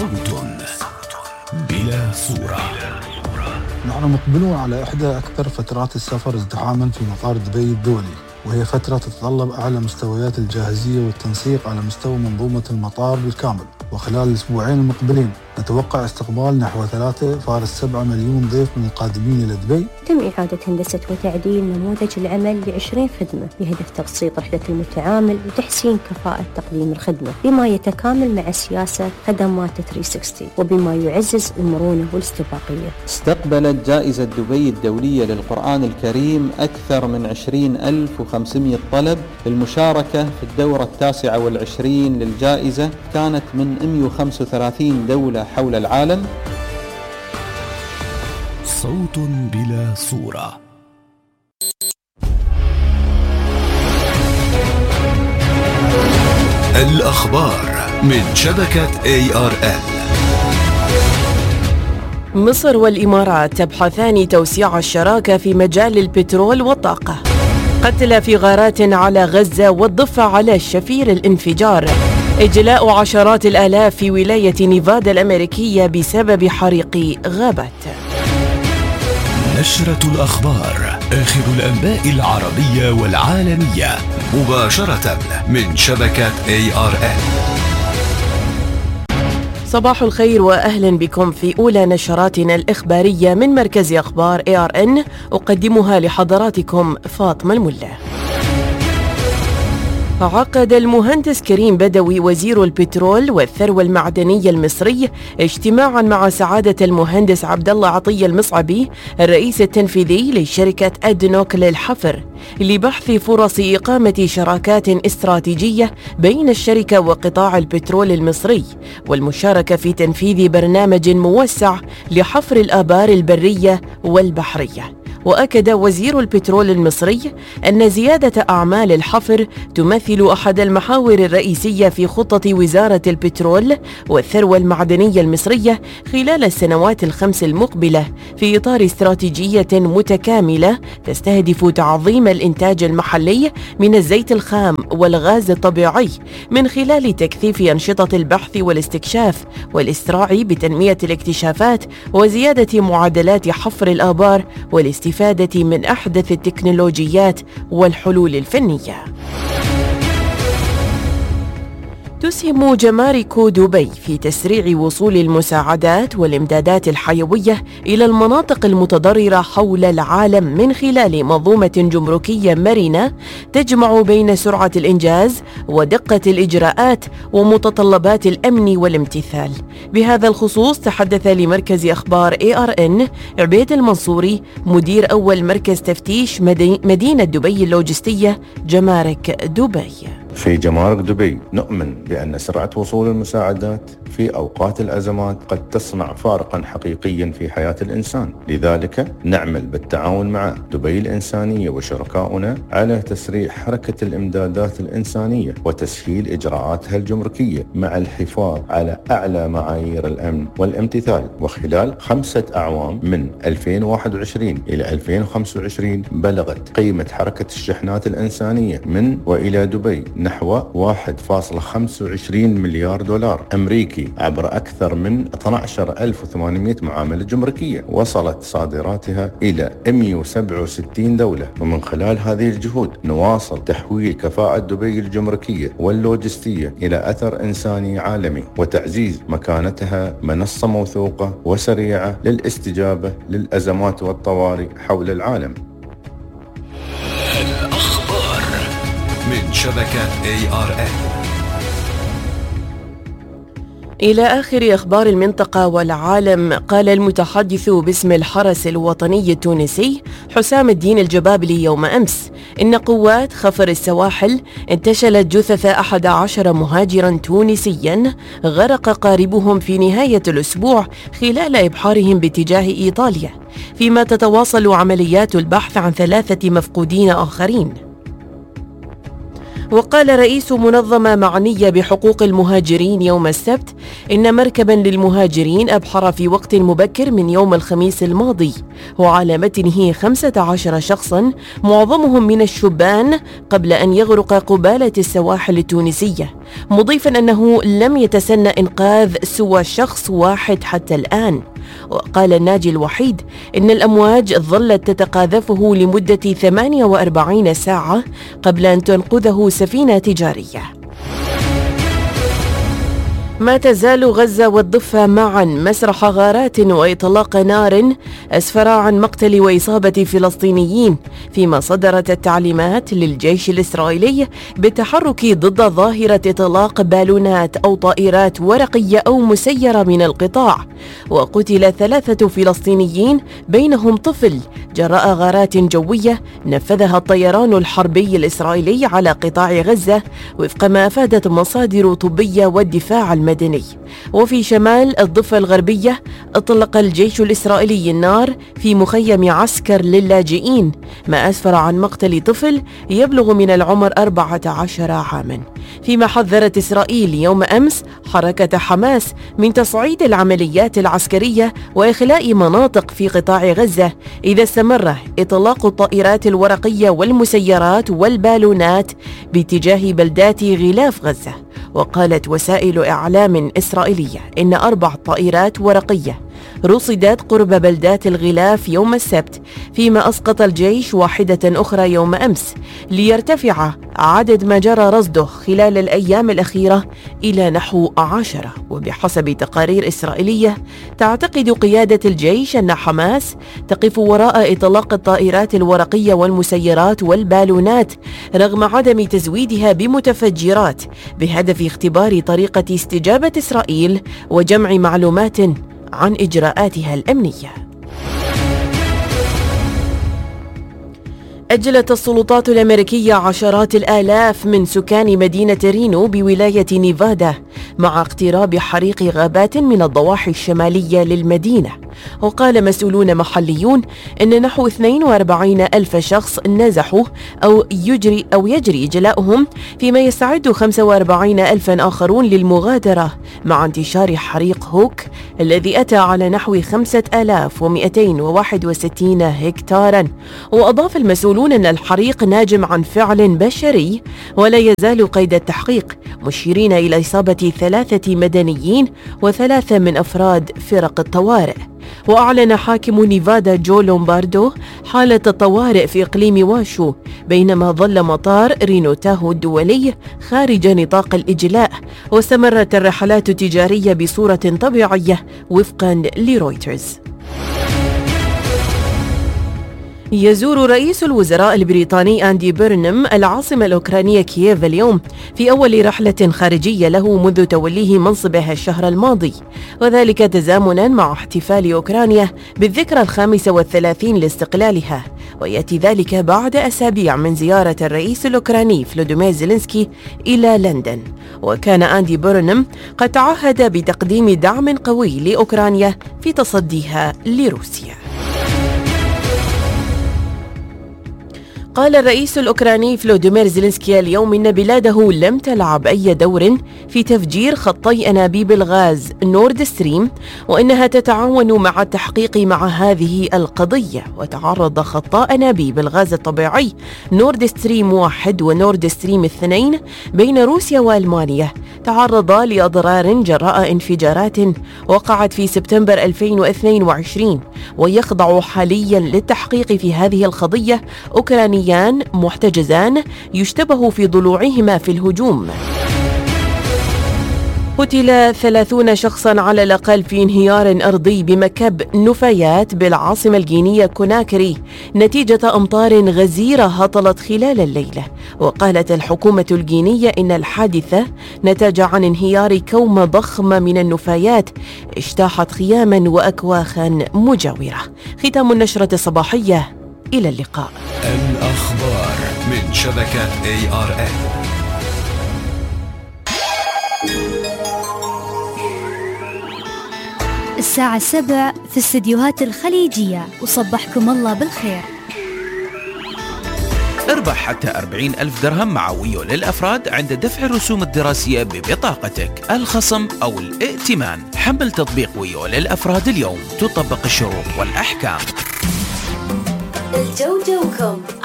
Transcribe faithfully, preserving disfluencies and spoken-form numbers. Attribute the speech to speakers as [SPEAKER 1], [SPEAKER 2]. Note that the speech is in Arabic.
[SPEAKER 1] صوت بلا صورة.
[SPEAKER 2] نحن مقبلون على إحدى أكثر فترات السفر ازدحاما في مطار دبي الدولي، وهي فترة تتطلب أعلى مستويات الجاهزية والتنسيق على مستوى منظومة المطار بالكامل. وخلال الأسبوعين المقبلين نتوقع استقبال نحو ثلاثة فاصلة سبعة مليون ضيف من القادمين إلى دبي.
[SPEAKER 3] تم إعادة هندسة وتعديل نموذج العمل لعشرين خدمة بهدف تبسيط رحلة المتعامل وتحسين كفاءة تقديم الخدمة بما يتكامل مع سياسة خدمات ثلاثمئة وستين وبما يعزز المرونة والاستباقية.
[SPEAKER 4] استقبلت جائزة دبي الدولية للقرآن الكريم أكثر من عشرين ألف وخمسمئة طلب للمشاركة في الدورة التاسعة والعشرين للجائزة، كانت من مئة وخمسة وثلاثين دولة حول العالم.
[SPEAKER 1] صوت بلا صورة. الأخبار من شبكة إيه آر إل.
[SPEAKER 5] مصر والإمارات تبحثان توسيع الشراكة في مجال البترول والطاقة. قتل في غارات على غزة والضفة على شفير الانفجار. إجلاء عشرات الآلاف في ولاية نيفادا الأمريكية بسبب حريق غابات.
[SPEAKER 1] نشرة الأخبار، آخر الأنباء العربية والعالمية مباشرة من شبكة إيه آر إل.
[SPEAKER 5] صباح الخير وأهلا بكم في أولى نشراتنا الإخبارية من مركز أخبار إيه آر إن، أقدمها لحضراتكم فاطمة الملا. عقد المهندس كريم بدوي وزير البترول والثروة المعدنية المصري اجتماعا مع سعادة المهندس عبد الله عطية المصعبي الرئيس التنفيذي لشركة أدنوك للحفر لبحث فرص إقامة شراكات استراتيجية بين الشركة وقطاع البترول المصري والمشاركة في تنفيذ برنامج موسع لحفر الآبار البرية والبحرية. وأكد وزير البترول المصري أن زيادة أعمال الحفر تمثل أحد المحاور الرئيسية في خطة وزارة البترول والثروة المعدنية المصرية خلال السنوات الخمس المقبلة في إطار استراتيجية متكاملة تستهدف تعظيم الإنتاج المحلي من الزيت الخام والغاز الطبيعي من خلال تكثيف أنشطة البحث والاستكشاف والإسراع بتنمية الاكتشافات وزيادة معدلات حفر الآبار والاستفادة من أحدث التكنولوجيات والحلول الفنية. تسهم جمارك دبي في تسريع وصول المساعدات والإمدادات الحيوية إلى المناطق المتضررة حول العالم من خلال منظومة جمركية مرنة تجمع بين سرعة الإنجاز ودقة الإجراءات ومتطلبات الأمن والامتثال. بهذا الخصوص تحدث لمركز أخبار إيه آر إن عبيد المنصوري مدير أول مركز تفتيش مدينة دبي اللوجستية جمارك دبي.
[SPEAKER 6] في جمارك دبي نؤمن بأن سرعة وصول المساعدات في أوقات الأزمات قد تصنع فارقا حقيقيا في حياة الإنسان، لذلك نعمل بالتعاون مع دبي الإنسانية وشركائنا على تسريع حركة الإمدادات الإنسانية وتسهيل إجراءاتها الجمركية مع الحفاظ على أعلى معايير الأمن والامتثال. وخلال خمسة أعوام من ألفين وواحد وعشرين إلى ألفين وخمسة وعشرين بلغت قيمة حركة الشحنات الإنسانية من وإلى دبي نحو واحد فاصلة خمسة وعشرين مليار دولار أمريكي عبر أكثر من اثني عشر ألف وثمانمئة معاملة جمركية. وصلت صادراتها إلى مئة وسبعة وستين دولة. ومن خلال هذه الجهود نواصل تحويل كفاءة دبي الجمركية واللوجستية إلى أثر إنساني عالمي وتعزيز مكانتها منصة موثوقة وسريعة للاستجابة للأزمات والطوارئ حول العالم.
[SPEAKER 1] الأخبار من شبكة إيه آر إل.
[SPEAKER 5] إلى آخر أخبار المنطقة والعالم. قال المتحدث باسم الحرس الوطني التونسي حسام الدين الجبابلي يوم أمس إن قوات خفر السواحل انتشلت جثث أحد عشر مهاجرا تونسيا غرق قاربهم في نهاية الأسبوع خلال إبحارهم باتجاه إيطاليا، فيما تتواصل عمليات البحث عن ثلاثة مفقودين آخرين. وقال رئيس منظمة معنية بحقوق المهاجرين يوم السبت إن مركبا للمهاجرين أبحر في وقت مبكر من يوم الخميس الماضي وعلى متنه خمسة عشر شخصا معظمهم من الشبان قبل أن يغرق قبالة السواحل التونسية، مضيفا أنه لم يتسنى إنقاذ سوى شخص واحد حتى الآن. وقال الناجي الوحيد إن الأمواج ظلت تتقاذفه لمدة ثمانية وأربعين ساعة قبل أن تنقذه سفينة تجارية. ما تزال غزة والضفة معا مسرح غارات وإطلاق نار أسفر عن مقتل وإصابة فلسطينيين، فيما صدرت التعليمات للجيش الإسرائيلي بالتحرك ضد ظاهرة إطلاق بالونات أو طائرات ورقية أو مسيرة من القطاع. وقتل ثلاثة فلسطينيين بينهم طفل جراء غارات جوية نفذها الطيران الحربي الإسرائيلي على قطاع غزة وفق ما أفادت مصادر طبية والدفاع المدني. وفي شمال الضفة الغربية أطلق الجيش الإسرائيلي النار في مخيم عسكر للاجئين، ما أسفر عن مقتل طفل يبلغ من العمر أربعة عشر عاما. فيما حذرت إسرائيل يوم أمس حركة حماس من تصعيد العمليات العسكرية وإخلاء مناطق في قطاع غزة إذا استمر إطلاق الطائرات الورقية والمسيرات والبالونات باتجاه بلدات غلاف غزة. وقالت وسائل إعلام إسرائيلية إن أربع طائرات ورقية رصدت قرب بلدات الغلاف يوم السبت، فيما أسقط الجيش واحدة أخرى يوم أمس ليرتفع عدد ما جرى رصده خلال الأيام الأخيرة إلى نحو عشرة. وبحسب تقارير إسرائيلية تعتقد قيادة الجيش أن حماس تقف وراء إطلاق الطائرات الورقية والمسيرات والبالونات رغم عدم تزويدها بمتفجرات بهدف اختبار طريقة استجابة إسرائيل وجمع معلومات عن إجراءاتها الأمنية. أجلت السلطات الأمريكية عشرات الآلاف من سكان مدينة رينو بولاية نيفادا مع اقتراب حريق غابات من الضواحي الشمالية للمدينة. وقال مسؤولون محليون أن نحو اثنين وأربعين ألف شخص نزحوا أو يجري أو يجري إجلاؤهم، فيما يستعد خمسة وأربعين ألفا آخرون للمغادرة مع انتشار حريق هوك الذي أتى على نحو خمسة آلاف ومئتين وواحد وستين هكتارا. وأضاف المسؤولون أن الحريق ناجم عن فعل بشري ولا يزال قيد التحقيق، مشيرين إلى إصابة ثلاثة مدنيين وثلاثة من أفراد فرق الطوارئ. وأعلن حاكم نيفادا جو لومباردو حالة الطوارئ في إقليم واشو، بينما ظل مطار رينو تاهو الدولي خارج نطاق الإجلاء، واستمرت الرحلات التجارية بصورة طبيعية وفقا لرويترز. يزور رئيس الوزراء البريطاني أندي بيرنم العاصمة الأوكرانية كييف اليوم في أول رحلة خارجية له منذ توليه منصبه الشهر الماضي، وذلك تزامنا مع احتفال أوكرانيا بالذكرى الخامسة والثلاثين لاستقلالها، ويأتي ذلك بعد أسابيع من زيارة الرئيس الأوكراني فلوديمير زيلينسكي إلى لندن. وكان أندي بيرنم قد تعهد بتقديم دعم قوي لأوكرانيا في تصديها لروسيا. قال الرئيس الأوكراني فلوديمير زيلينسكي اليوم إن بلاده لم تلعب أي دور في تفجير خطي أنابيب الغاز نورد ستريم، وإنها تتعاون مع التحقيق مع هذه القضية. وتعرض خطا أنابيب الغاز الطبيعي نورد ستريم واحد ونورد ستريم اثنين بين روسيا وألمانيا تعرضا لأضرار جراء انفجارات وقعت في سبتمبر ألفين واثنين وعشرين، ويخضع حاليا للتحقيق في هذه القضية أوكرانيان محتجزان يشتبه في ضلوعهما في الهجوم. قتل ثلاثون شخصا على الأقل في انهيار أرضي بمكب نفايات بالعاصمة الغينية كوناكري نتيجة أمطار غزيرة هطلت خلال الليلة. وقالت الحكومة الغينية إن الحادثة نتج عن انهيار كومة ضخمة من النفايات اجتاحت خياما وأكواخا مجاورة. ختام النشرة الصباحية، إلى اللقاء.
[SPEAKER 1] الأخبار من شبكة إيه آر إن.
[SPEAKER 7] الساعة السبع في استديوهات الخليجية، وصبحكم الله بالخير. واربح حتى أربعين ألف درهم مع ويو للأفراد عند دفع الرسوم الدراسية ببطاقتك. الخصم أو الائتمان. حمل تطبيق ويو للأفراد اليوم، تطبق الشروط والأحكام.
[SPEAKER 8] الجو جوكم